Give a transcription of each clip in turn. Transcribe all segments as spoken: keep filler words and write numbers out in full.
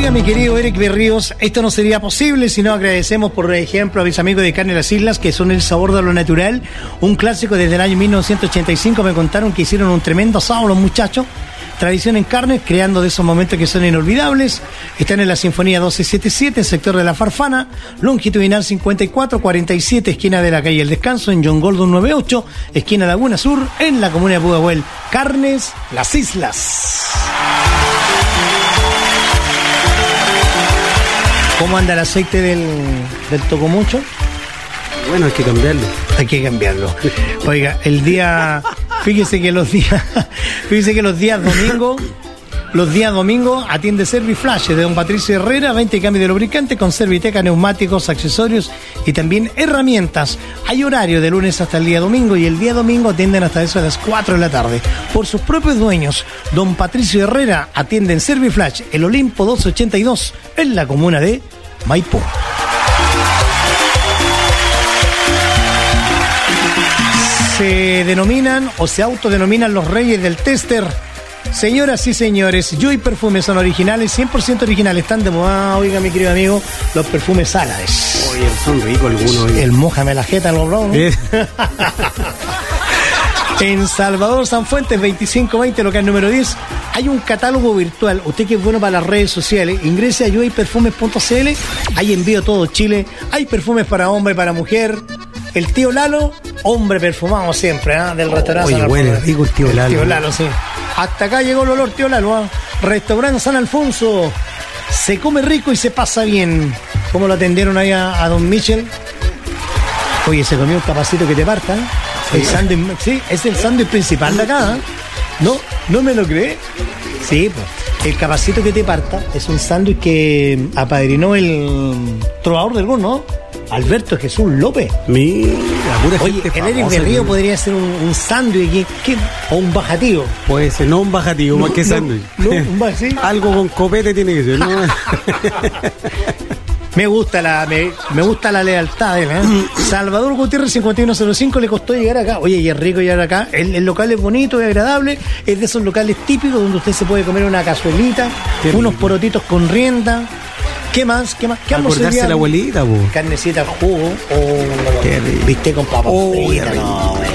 Oiga, mi querido Eric Berríos, esto no sería posible si no agradecemos, por ejemplo, a mis amigos de Carne Las Islas, que son el sabor de lo natural, un clásico desde el año mil novecientos ochenta y cinco. Me contaron que hicieron un tremendo asado los muchachos, tradición en carne, creando de esos momentos que son inolvidables. Están en la Sinfonía doce setenta y siete, en sector de La Farfana, longitudinal cincuenta y cuatro cuarenta y siete, esquina de la calle El Descanso, en John Gordon noventa y ocho, esquina Laguna Sur, en la comuna de Pudahuel. Carnes Las Islas. ¿Cómo anda el aceite del, del tocomucho? Bueno, hay que cambiarlo. Hay que cambiarlo. Oiga, el día... Fíjese que los días... Fíjese que los días domingo... Los días domingo atiende Serviflash de don Patricio Herrera, veinte cambios de lubricante con Serviteca, neumáticos, accesorios y también herramientas. Hay horario de lunes hasta el día domingo y el día domingo atienden hasta eso de las cuatro de la tarde. Por sus propios dueños, don Patricio Herrera atiende en Serviflash, el Olimpo doscientos ochenta y dos, en la comuna de Maipú. Se denominan o se autodenominan los reyes del tester. Señoras y señores, Joy Perfumes son originales, cien por ciento originales. Están de moda, oiga, mi querido amigo, los perfumes árabes. Oye, son ricos algunos. Oye. El mójame la jeta, los brown. ¿Eh? En Salvador Sanfuentes, veinticinco veinte, local número diez, hay un catálogo virtual. Usted que es bueno para las redes sociales, ingrese a joy perfumes punto c l. Hay envío todo Chile. Hay perfumes para hombre y para mujer. El tío Lalo, hombre perfumado siempre, ¿eh? Del restaurante. Oye, bueno, rico el tío el Lalo. Tío Lalo, sí. Hasta acá llegó el olor, tío Lalo. ¿eh? Restaurante San Alfonso. Se come rico y se pasa bien. ¿Cómo lo atendieron ahí a, a don Michel? Oye, se comió un capacito que te parta. ¿eh? Sí. El sándwich, sí, es el sándwich principal de acá. ¿eh? ¿No? ¿No me lo cree? Sí, pues. El capacito que te parta es un sándwich que apadrinó el trovador del gol, ¿no? Alberto Jesús López. Mira, pura Oye, gente el Eric famosa, Berrío ¿no? podría ser un, un sándwich o un bajativo. Puede ser, no un bajativo, No, más que no, sándwich. no, un ba- ¿sí? Algo con copete tiene que ser, ¿no? Me gusta la me, me gusta la lealtad, ¿eh? Salvador Gutiérrez cincuenta y uno cero cinco le costó llegar acá. Oye, y es rico llegar acá. El, el local es bonito, es agradable. Es de esos locales típicos donde usted se puede comer una cazuelita, Qué unos rico. porotitos con rienda. ¿Qué más? ¿Qué más? ¿Qué vamos a Acordarse hacer? la abuelita, po. Carnecita al jugo o Qué rico. bistec con papas Oh, fritas, qué rico. no, güey.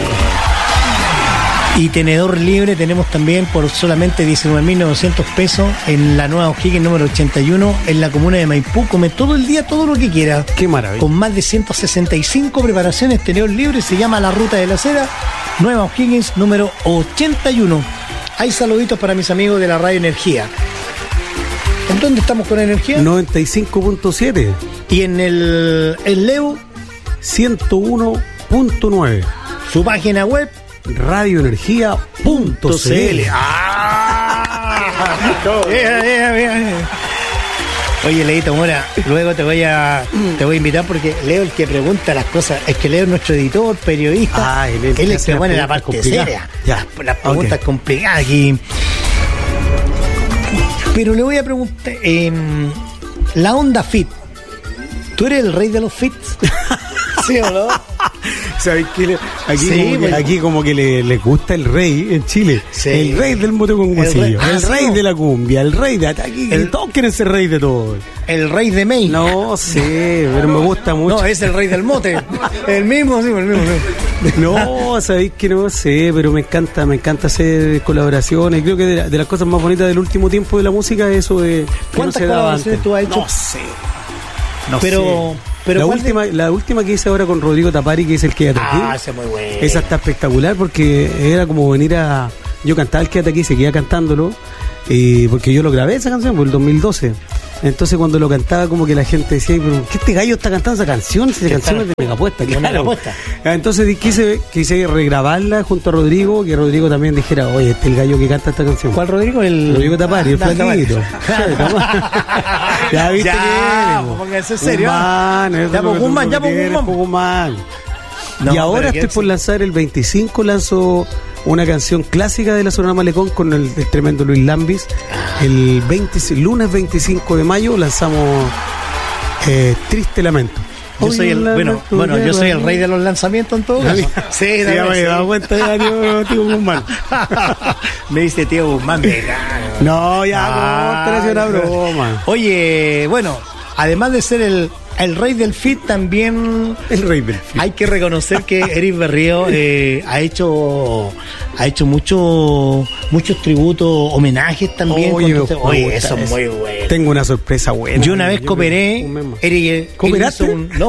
Y tenedor libre tenemos también por solamente diecinueve mil novecientos pesos en la Nueva O'Higgins número ochenta y uno en la comuna de Maipú. Come todo el día todo lo que quiera. Qué maravilla. Con más de ciento sesenta y cinco preparaciones, tenedor libre, se llama La Ruta de la Seda, Nueva O'Higgins número ochenta y uno. Hay saluditos para mis amigos de la Radio Energía. ¿En dónde estamos con Energía? noventa y cinco punto siete. Y en el, el Leo, ciento uno punto nueve. su página web, radioenergía punto c l. ¡Ah! Bien, bien, bien. Oye, Leito Mora, luego te voy a te voy a invitar porque Leo el que pregunta las cosas, es que Leo es nuestro editor, periodista, Ah, él él es el es que el que hace pone las la preguntas parte complicadas. seria, Ya. las, las preguntas Ok. complicadas aquí. Pero le voy a preguntar, eh, la onda fit, ¿tú eres el rey de los fits? ¿Sí o no? ¿Sabes qué? Le- Aquí, Sí, como que, bueno. aquí como que le, le gusta el rey en Chile. Sí. El rey del mote con El huesillo. rey- El ah, rey, sí. de la cumbia. El rey de aquí. El- Todos quieren ser rey de todo. El rey de May. No sé, pero me gusta mucho. No, es el rey del mote. El mismo, sí, el mismo. sí. No, sabéis que no sé, pero me encanta, me encanta hacer colaboraciones. Creo que de, la- de las cosas más bonitas del último tiempo de la música es eso de que no ¿Cuántas se daba colaboraciones antes. tú has hecho? No sé. No Pero, sé. pero la ¿cuál de- última, la última que hice ahora con Rodrigo Tapari, que es el Quédate aquí. Ah, ese es muy bueno. Esa está espectacular porque era como venir a... Yo cantaba el Quédate aquí, seguía cantándolo, eh, porque yo lo grabé esa canción por el dos mil doce. Entonces cuando lo cantaba como que la gente decía, pero ¿qué este gallo está cantando esa canción? Si esa ¿Qué canción está? es de Megapuesta, De claro. Megapuesta. Entonces di- quise, quise regrabarla junto a Rodrigo, que Rodrigo también dijera, oye, este es el gallo que canta esta canción. ¿Cuál Rodrigo? El Rodrigo Tapari, el Ah, flaquito. Ya viste Ya, que pues, póngase en serio. Guzmán, eso Ya, es lo pues, que tú Guzmán, ya, pues, quieres, Guzmán. pues, Guzmán. No, y ahora pero que estoy por él- lanzar el veinticinco, lanzo una canción clásica de la Sonora Malecón con el, el tremendo Luis Lambis. El veinte, lunes veinticinco de mayo lanzamos eh, Triste Lamento. Yo soy el, bueno, bueno, yo soy el rey de los lanzamientos en todo caso. Sí, Sí, ya me he dado cuenta ya, tío, tío Guzmán. Me dice tío Guzmán, vegano. No, ya, Ah. no, es una broma. Oye, bueno, además de ser el, el rey del fit, también el rey del fit. Hay que reconocer que Eric Berrío eh, ha hecho ha hecho mucho, muchos tributos, homenajes también. Oye, usted, oye eso es muy bueno. Tengo una sorpresa buena. Yo una vez yo cooperé, Eric, ¿cooperaste? Un, no,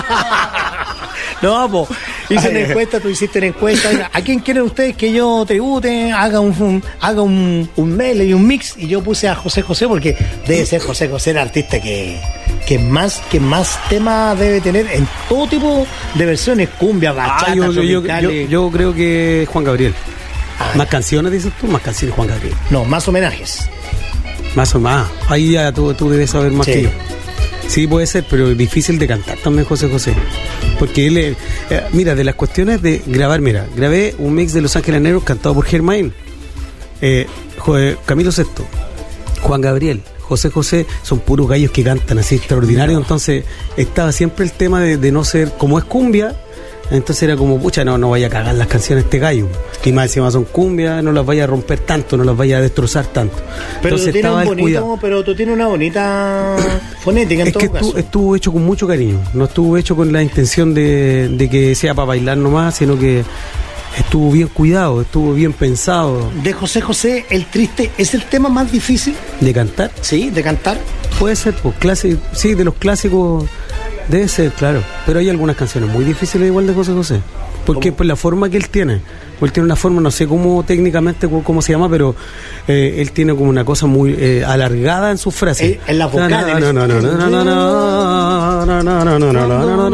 no, po, hice una encuesta, tú hiciste una encuesta. ¿A quién quieren ustedes que yo tribute? Haga un, un haga un, un medley y un mix. Y yo puse a José José porque debe ser José José el artista que, que más que más temas debe tener en todo tipo de versiones, cumbia, bachata, ah, yo, yo, yo, yo, yo creo que Juan Gabriel. Ah, más canciones, dices tú, más canciones Juan Gabriel. No, más homenajes. Más o más. Ahí ya tú, tú debes saber más sí. que yo. Sí, puede ser, pero es difícil de cantar también José José. Porque él, eh, mira, de las cuestiones de grabar, mira, grabé un mix de Los Ángeles Negros cantado por Germain, eh, Camilo Sesto, Juan Gabriel, José José, son puros gallos que cantan así extraordinarios. No. Entonces estaba siempre el tema de, de no ser, como es cumbia, entonces era como, pucha, no, no vaya a cagar las canciones este gallo. Y más encima son cumbia, no las vaya a romper tanto, no las vaya a destrozar tanto. Pero entonces tú tienes un bonito, pero tú tienes una bonita fonética en es todo que caso. Estuvo, estuvo hecho con mucho cariño, no estuvo hecho con la intención de, de que sea para bailar nomás, sino que estuvo bien cuidado, estuvo bien pensado. De José José, El Triste, ¿es el tema más difícil? ¿De cantar? Sí, de cantar. Puede ser, pues, clase, sí, de los clásicos. Debe ser, claro, pero hay algunas canciones muy difíciles igual de José José, porque por la forma que él tiene, él tiene una forma, no sé cómo técnicamente cómo se llama, pero eh, él tiene como una cosa muy eh, alargada en sus frases. En las vocales. No, no, no, no, no, no, no, no, no, no, no,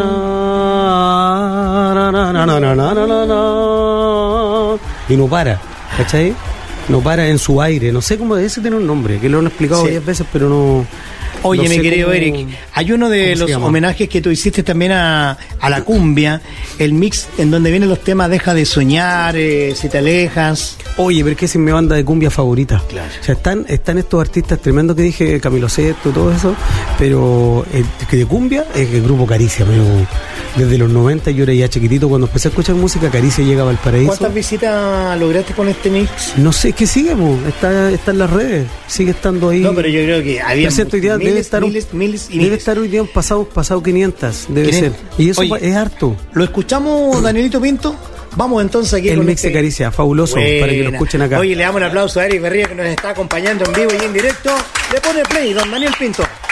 no, no, no, y no para, ¿cachai? No para en su aire, no sé cómo, ese tiene un nombre, que lo han explicado varias veces, pero no. Oye, no mi querido cómo, Eric, hay uno de los homenajes que tú hiciste también a, a la cumbia, el mix en donde vienen los temas Deja de soñar, eh, Si te alejas. Oye, pero es que esa es mi banda de cumbia favorita. Claro. O sea, están, están estos artistas tremendos que dije, Camilo Sesto, todo eso, pero el que de cumbia es el grupo Caricia. Pero desde los noventa yo era ya chiquitito, cuando empecé a escuchar música, Caricia llegaba al paraíso. ¿Cuántas visitas lograste con este mix? No sé, ¿qué sigue? Po? Está, está en las redes, sigue estando ahí. No, pero yo creo que había miles, debe estar, miles, miles y debe miles. estar hoy día pasado, pasado quinientas, debe quinientas. ser. Y eso Oye, es harto. ¿Lo escuchamos, Danielito Pinto? Vamos entonces aquí el con mix este... de Caricia, fabuloso. Buena. Para que lo escuchen acá. Oye, le damos un aplauso a Eric Berría que nos está acompañando en vivo y en directo. Le pone play, don Daniel Pinto.